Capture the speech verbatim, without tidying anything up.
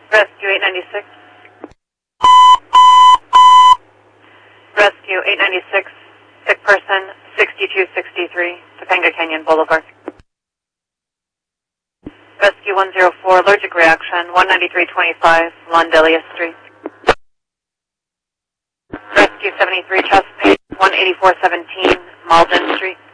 Rescue eight ninety-six. Rescue eight ninety-six, sick person, sixty-two sixty-three, Topanga Canyon Boulevard. Rescue one zero four, allergic reaction, one ninety-three twenty-five, Londelia Street. Rescue seventy-three, chest pain, one eighty-four seventeen, Malden Street.